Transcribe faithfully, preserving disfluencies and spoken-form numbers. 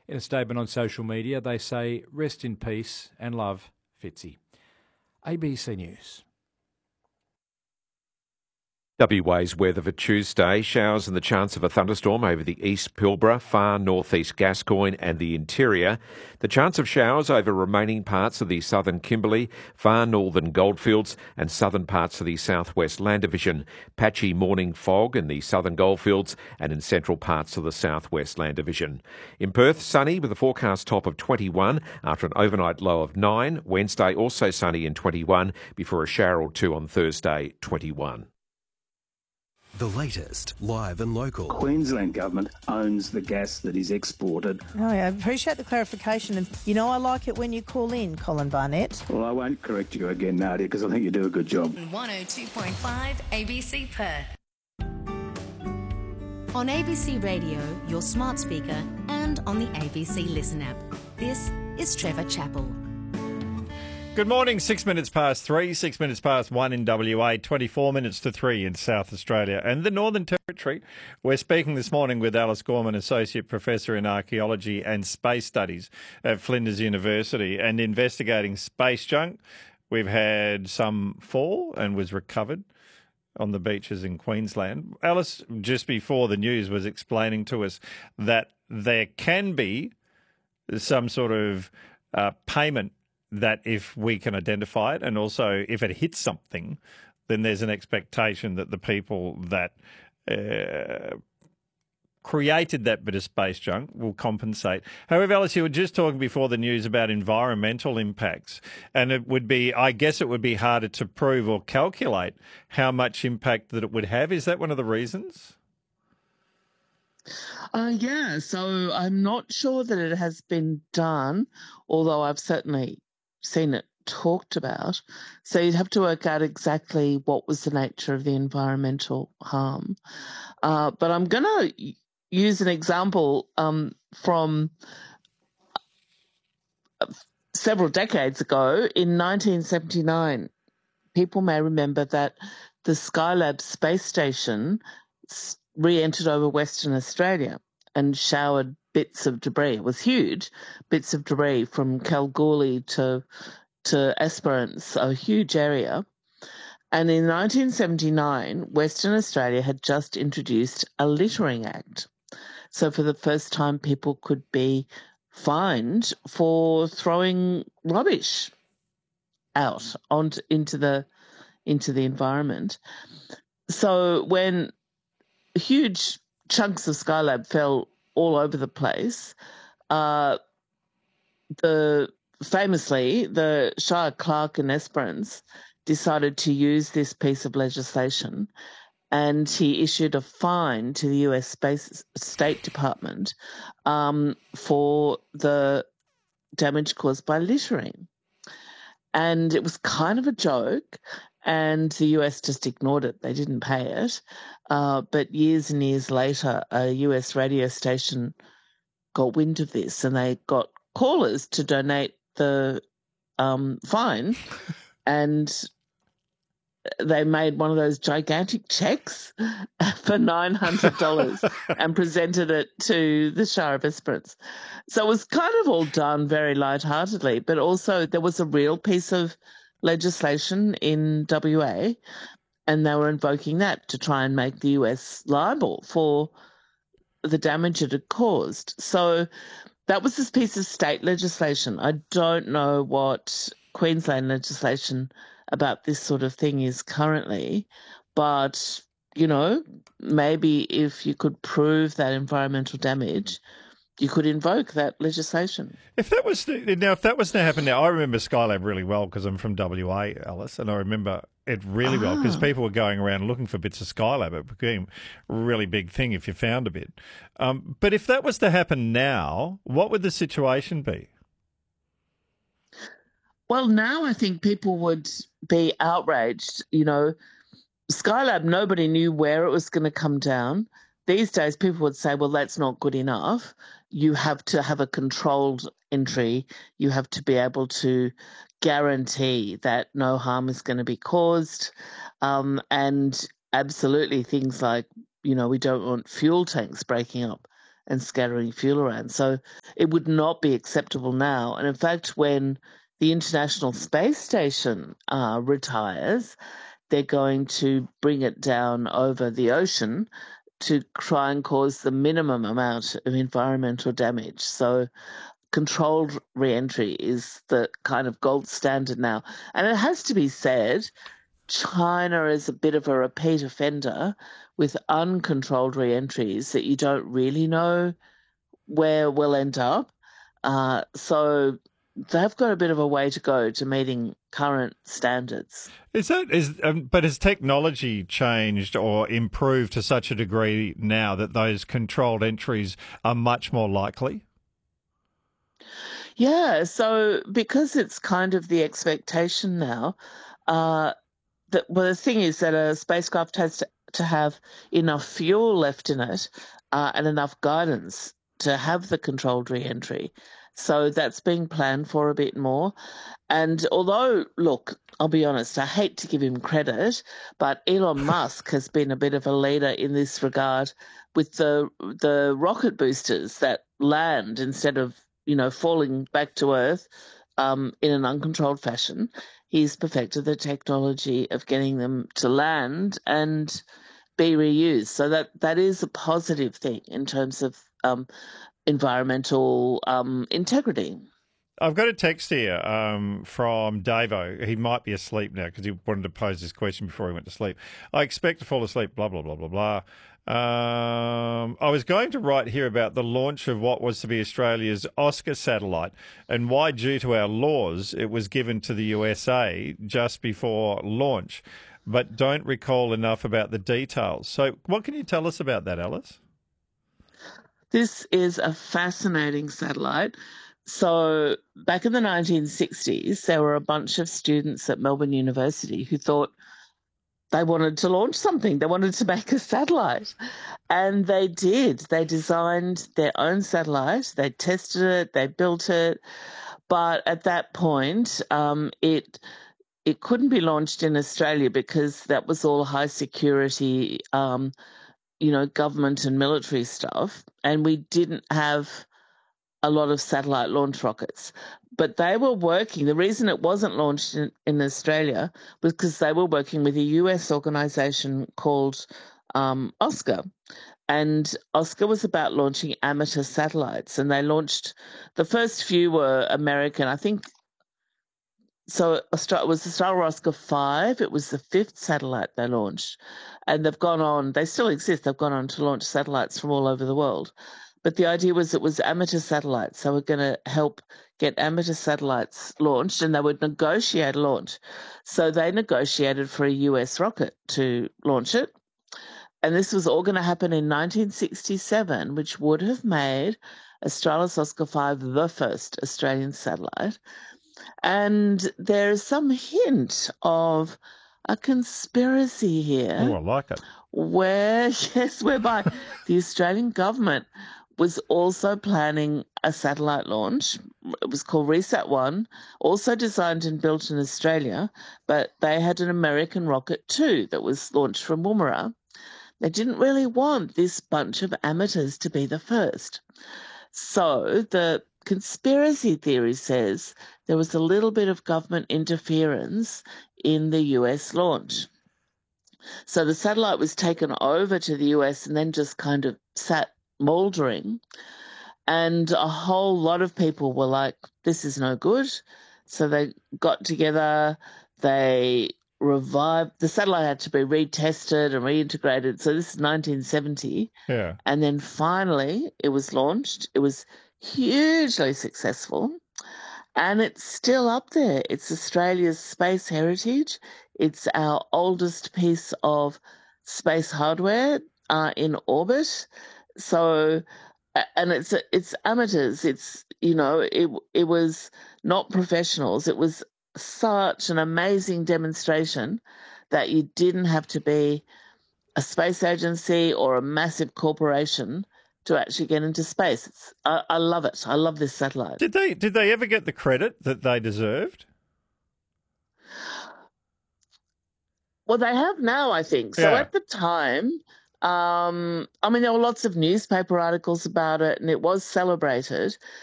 In a statement on social media, they say, "Rest in peace and love, Fitzy." A B C News. W A's weather for Tuesday. Showers and the chance of a thunderstorm over the East Pilbara, far northeast Gascoyne and the interior. The chance of showers over remaining parts of the southern Kimberley, far northern Goldfields and southern parts of the southwest Land Division. Patchy morning fog in the southern Goldfields and in central parts of the southwest Land Division. In Perth, sunny with a forecast top of twenty-one after an overnight low of nine. Wednesday also sunny in twenty-one before a shower or two on Thursday, twenty-one. The latest, live and local. Queensland Government owns the gas that is exported. Oh, I appreciate the clarification. And, you know, I like it when you call in, Colin Barnett. Well, I won't correct you again, Nadia, because I think you do a good job. one oh two point five A B C Perth. On A B C Radio, your smart speaker, and on the A B C Listen app. This is Trevor Chappell. Good morning, six minutes past three, six minutes past one in W A, twenty-four minutes to three in South Australia and the Northern Territory. We're speaking this morning with Alice Gorman, Associate Professor in Archaeology and Space Studies at Flinders University, and investigating space junk. We've had some fall and was recovered on the beaches in Queensland. Alice, just before the news, was explaining to us that there can be some sort of uh, payment that if we can identify it, and also if it hits something, then there's an expectation that the people that uh, created that bit of space junk will compensate. However, Alice, you were just talking before the news about environmental impacts, and it would be, I guess it would be harder to prove or calculate how much impact that it would have. Is that one of the reasons? Uh, yeah, so I'm not sure that it has been done, although I've certainly seen it talked about. So you'd have to work out exactly what was the nature of the environmental harm. Uh, but I'm going to use an example um, from several decades ago. In nineteen seventy-nine, people may remember that the Skylab space station re-entered over Western Australia and showered bits of debris. It was huge, bits of debris from Kalgoorlie to to Esperance, a huge area. And in nineteen seventy-nine, Western Australia had just introduced a littering act. So for the first time, people could be fined for throwing rubbish out onto into the into the environment. So when huge chunks of Skylab fell all over the place, uh, the famously the Shire Clerk in Esperance decided to use this piece of legislation, and he issued a fine to the U S Space State Department um, for the damage caused by littering. And it was kind of a joke, and the U S just ignored it. They didn't pay it. Uh, but years and years later, a U S radio station got wind of this, and they got callers to donate the um, fine, and they made one of those gigantic checks for nine hundred dollars and presented it to the Shire of Esperance. So it was kind of all done very lightheartedly, but also there was a real piece of legislation in W A, and they were invoking that to try and make the U S liable for the damage it had caused. So that was this piece of state legislation. I don't know what Queensland legislation about this sort of thing is currently, but, you know, maybe if you could prove that environmental damage, you could invoke that legislation. If that was to, now, if that was to happen now, I remember Skylab really well because I'm from W A, Alice, and I remember it really ah. well because people were going around looking for bits of Skylab. It became a really big thing if you found a bit. Um, but if that was to happen now, what would the situation be? Well, now I think people would be outraged. You know, Skylab, nobody knew where it was going to come down. These days, people would say, well, that's not good enough. You have to have a controlled entry. You have to be able to guarantee that no harm is going to be caused. Um, and absolutely things like, you know, we don't want fuel tanks breaking up and scattering fuel around. So it would not be acceptable now. And in fact, when the International Space Station uh, retires, they're going to bring it down over the ocean to try and cause the minimum amount of environmental damage. So controlled re-entry is the kind of gold standard now. And it has to be said, China is a bit of a repeat offender with uncontrolled re-entries that you don't really know where we'll end up. Uh, so they've got a bit of a way to go to meeting current standards. Is that is um, but has technology changed or improved to such a degree now that those controlled entries are much more likely? Yeah, so because it's kind of the expectation now, uh, that well, the thing is that a spacecraft has to, to have enough fuel left in it uh, and enough guidance to have the controlled re-entry. So that's being planned for a bit more. And although, look, I'll be honest, I hate to give him credit, but Elon Musk has been a bit of a leader in this regard with the the rocket boosters that land instead of, you know, falling back to Earth um, in an uncontrolled fashion. He's perfected the technology of getting them to land and be reused. So that, that is a positive thing in terms of um, environmental um, integrity. I've got a text here um, from Davo. He might be asleep now because he wanted to pose this question before he went to sleep. I expect to fall asleep, blah, blah, blah, blah, blah. Um, I was going to write here about the launch of what was to be Australia's Oscar satellite and why, due to our laws, it was given to the U S A just before launch, but don't recall enough about the details. So what can you tell us about that, Alice? This is a fascinating satellite. So back in the nineteen sixties, there were a bunch of students at Melbourne University who thought they wanted to launch something. They wanted to make a satellite. And they did. They designed their own satellite. They tested it. They built it. But at that point, um, it it couldn't be launched in Australia because that was all high security, um, you know, government and military stuff. And we didn't have a lot of satellite launch rockets. But they were working. The reason it wasn't launched in, in Australia was because they were working with a U S organisation called um, Oscar. And Oscar was about launching amateur satellites. And they launched, the first few were American, I think. So it was the Star Oscar five. It was the fifth satellite they launched. And they've gone on, they still exist, they've gone on to launch satellites from all over the world. But the idea was it was amateur satellites. So we're going to help get amateur satellites launched, and they would negotiate a launch. So they negotiated for a U S rocket to launch it. And this was all going to happen in nineteen sixty-seven, which would have made Australis Oscar five the first Australian satellite. And there's some hint of a conspiracy here. Oh, I like it. Where, yes, whereby the Australian government was also planning a satellite launch. It was called Resat one, also designed and built in Australia, but they had an American rocket too that was launched from Woomera. They didn't really want this bunch of amateurs to be the first. So the conspiracy theory says there was a little bit of government interference in the U S launch. So the satellite was taken over to the U S and then just kind of sat mouldering. And a whole lot of people were like, this is no good. So they got together, they revived, the satellite had to be retested and reintegrated. So this is nineteen seventy. Yeah. And then finally it was launched. It was hugely successful. And it's still up there. It's Australia's space heritage. It's our oldest piece of space hardware uh, in orbit. So, and it's it's amateurs. It's, you know, it it was not professionals. It was such an amazing demonstration that you didn't have to be a space agency or a massive corporation to actually get into space. It's, I, I love it. I love this satellite. Did they did they ever get the credit that they deserved? Well, they have now, I think. So Yeah. at the time, Um, I mean, there were lots of newspaper articles about it, and it was celebrated.